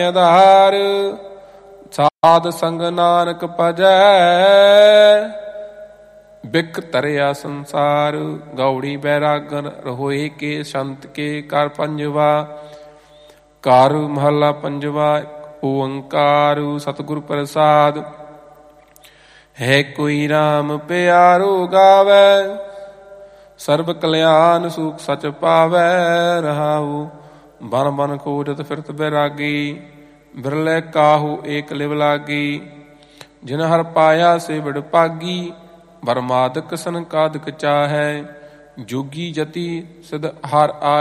ਆਧਾਰ। ਸਾਧ ਸੰਗ ਨਾਨਕ ਭਜੈ ਬਿਕ ਤਰਿਆ ਸੰਸਾਰ। ਗੌੜੀ ਬੈਰਾਗਨ ਰहोਏ ਕੇ ਸੰਤ ਕੇ ਕਰ ਪੰਜਵਾ। ਘਰ ਮਹੱਲਾ ਪੰਜਵਾ। ਓੰਕਾਰ ਸਤਿਗੁਰ ਪ੍ਰਸਾਦ। ਹੈ ਕੋਈ ਰਾਮ ਪਿਆਰੋ ਗਾਵੈ ਸਰਬ ਕਲਿਆਣ ਸੁਖ ਸਚ ਪਾਵੈ। ਰਹਾਉ ਬਨ ਬਨ ਖੋਜਤ ਫਿਰਤ ਬੈਰਾਗੀ ਬਿਰਲੇ ਕਾਹੂ ਏਕ ਲਿਵ ਲਾਗੀ। ਜਿਨ ਹਰ ਪਾਇਆ ਸੇ ਵਡ ਭਾਗੀ ਬਰਮਾਦਕ ਸੰਕਾਦਕ ਚਾਹੈ। ਜੋਗੀ ਜਤੀ ਸਿਧ ਹਰ ਆ